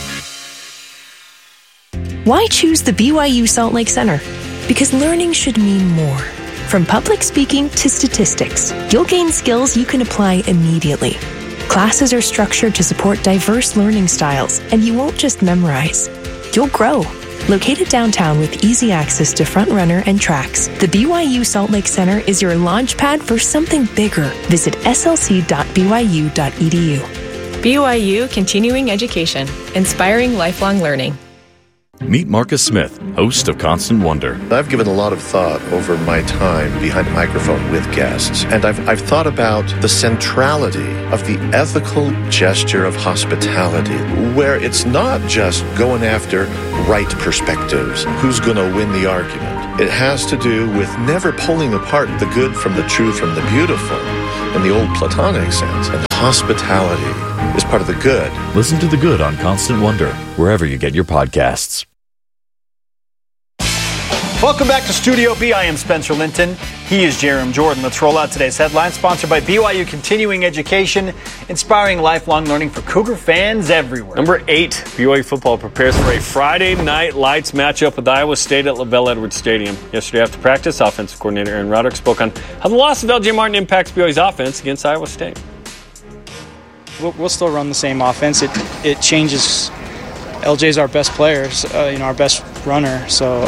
Why choose the BYU Salt Lake Center? Because learning should mean more. From public speaking to statistics, you'll gain skills you can apply immediately. Classes are structured to support diverse learning styles, and you won't just memorize. You'll grow. Located downtown with easy access to Front Runner and tracks, the BYU Salt Lake Center is your launch pad for something bigger. Visit slc.byu.edu. BYU Continuing Education, inspiring lifelong learning. Meet Marcus Smith, host of Constant Wonder. I've given a lot of thought over my time behind the microphone with guests, and I've thought about the centrality of the ethical gesture of hospitality, where it's not just going after right perspectives, who's going to win the argument, It has to do with never pulling apart the good from the true from the beautiful in the old Platonic sense. And hospitality is part of the good. Listen to The Good on Constant Wonder, wherever you get your podcasts. Welcome back to Studio B. I am Spencer Linton. He is Jerem Jordan. Let's roll out today's headlines, sponsored by BYU Continuing Education, inspiring lifelong learning for Cougar fans everywhere. Number 8, BYU football prepares for a Friday night lights matchup with Iowa State at LaBelle Edwards Stadium. Yesterday after practice, offensive coordinator Aaron Roderick spoke on how the loss of LJ Martin impacts BYU's offense against Iowa State. We'll still run the same offense. It changes. LJ's our best player, our best runner. So,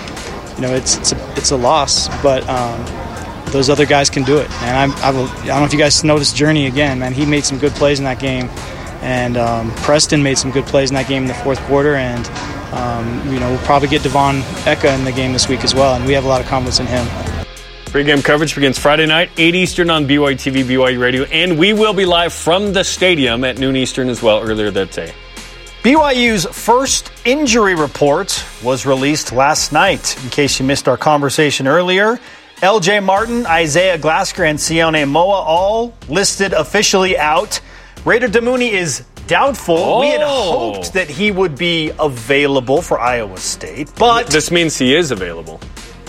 it's a loss, but those other guys can do it. And I don't know if you guys noticed Journey again, man. He made some good plays in that game, and Preston made some good plays in that game in the fourth quarter. And we'll probably get Devon Eka in the game this week as well, and we have a lot of confidence in him. Pre-game coverage begins Friday night, 8 Eastern on BYU TV, BYU Radio, and we will be live from the stadium at noon Eastern as well earlier that day. BYU's first injury report was released last night. In case you missed our conversation earlier, LJ Martin, Isaiah Glasker, and Sione Moa all listed officially out. Raider Damuni is doubtful. Oh. We had hoped that he would be available for Iowa State, but this means he is available.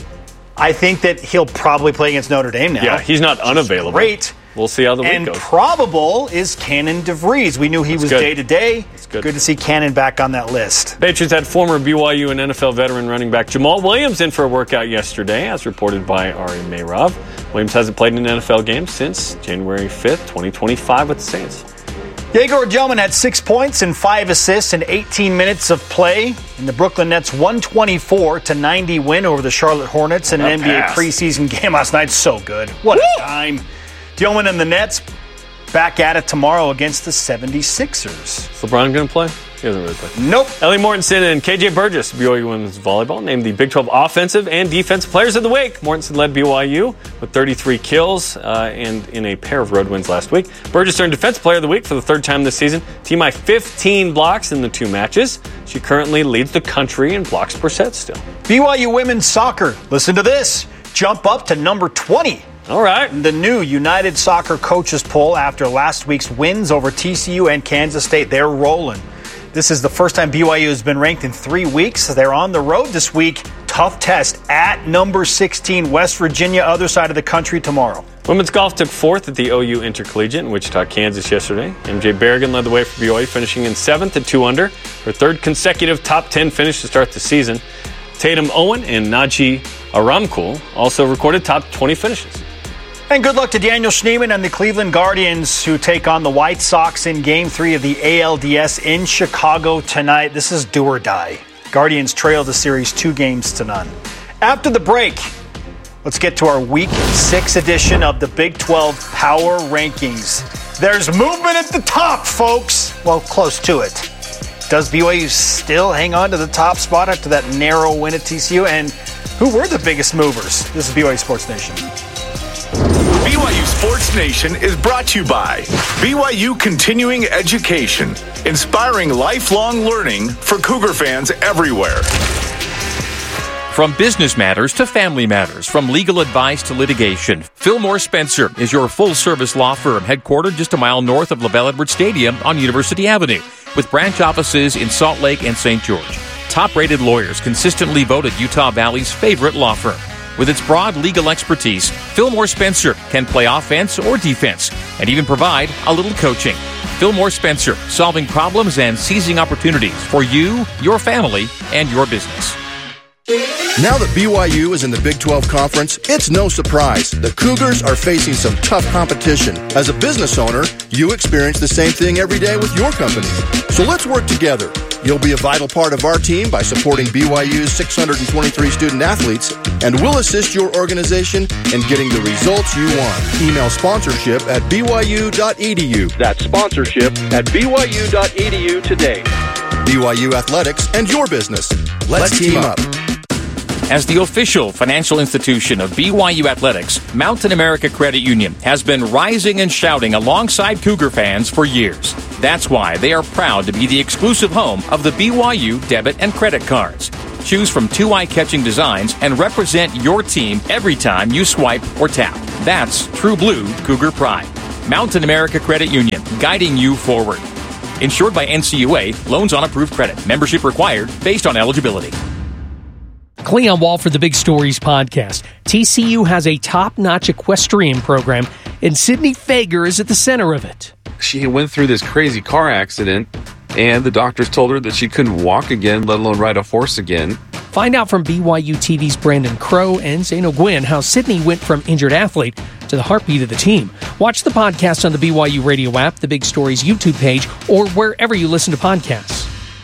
I think that he'll probably play against Notre Dame now. Yeah, he's not unavailable. Great. We'll see how the week goes. And probable is Cannon DeVries. We knew he was day-to-day. It's good to see Cannon back on that list. Patriots had former BYU and NFL veteran running back Jamal Williams in for a workout yesterday, as reported by Ari Meirov. Williams hasn't played in an NFL game since January 5th, 2025 with the Saints. Yegor Gelman had 6 points and 5 assists in 18 minutes of play in the Brooklyn Nets' 124-90 win over the Charlotte Hornets in an NBA preseason game last night. So good. What a time. Gelman and the Nets back at it tomorrow against the 76ers. Is LeBron going to play? He doesn't really play. Nope. Ellie Mortensen and KJ Burgess, BYU women's volleyball, named the Big 12 Offensive and Defensive Players of the Week. Mortensen led BYU with 33 kills and in a pair of road wins last week. Burgess earned Defensive Player of the Week for the third time this season. Team high 15 blocks in the 2 matches. She currently leads the country in blocks per set still. BYU women's soccer, listen to this, jump up to number 20. All right. The new United Soccer Coaches poll after last week's wins over TCU and Kansas State. They're rolling. This is the first time BYU has been ranked in 3 weeks. They're on the road this week. Tough test at number 16, West Virginia, other side of the country tomorrow. Women's golf took 4th at the OU Intercollegiate in Wichita, Kansas yesterday. MJ Berrigan led the way for BYU, finishing in 7th at 2 under. Her third consecutive top 10 finish to start the season. Tatum Owen and Naji Aramkul also recorded top 20 finishes. And good luck to Daniel Schneemann and the Cleveland Guardians, who take on the White Sox in Game 3 of the ALDS in Chicago tonight. This is do or die. Guardians trail the series 2-0. After the break, let's get to our Week 6 edition of the Big 12 Power Rankings. There's movement at the top, folks. Well, close to it. Does BYU still hang on to the top spot after that narrow win at TCU? And who were the biggest movers? This is BYU Sports Nation. BYU Sports Nation is brought to you by BYU Continuing Education, inspiring lifelong learning for Cougar fans everywhere. From business matters to family matters, from legal advice to litigation, Fillmore Spencer is your full-service law firm headquartered just a mile north of LaBelle Edwards Stadium on University Avenue, with branch offices in Salt Lake and St. George. Top-rated lawyers consistently voted Utah Valley's favorite law firm. With its broad legal expertise, Fillmore Spencer can play offense or defense and even provide a little coaching. Fillmore Spencer, solving problems and seizing opportunities for you, your family, and your business. Now that BYU is in the Big 12 Conference, it's no surprise. The Cougars are facing some tough competition. As a business owner, you experience the same thing every day with your company. So let's work together. You'll be a vital part of our team by supporting BYU's 623 student athletes, and we'll assist your organization in getting the results you want. Email sponsorship at byu.edu. That's sponsorship at byu.edu today. BYU Athletics and your business. Let's team up. As the official financial institution of BYU Athletics, Mountain America Credit Union has been rising and shouting alongside Cougar fans for years. That's why they are proud to be the exclusive home of the BYU debit and credit cards. Choose from 2 eye-catching designs and represent your team every time you swipe or tap. That's True Blue Cougar Pride. Mountain America Credit Union, guiding you forward. Insured by NCUA, loans on approved credit. Membership required based on eligibility. Cleon Wall for the Big Stories podcast. TCU has a top-notch equestrian program, and Sydney Fager is at the center of it. She went through this crazy car accident, and the doctors told her that she couldn't walk again, let alone ride a horse again. Find out from BYU TV's Brandon Crow and Zeno Gwynn how Sydney went from injured athlete to the heartbeat of the team. Watch the podcast on the BYU radio app, the Big Stories YouTube page, or wherever you listen to podcasts.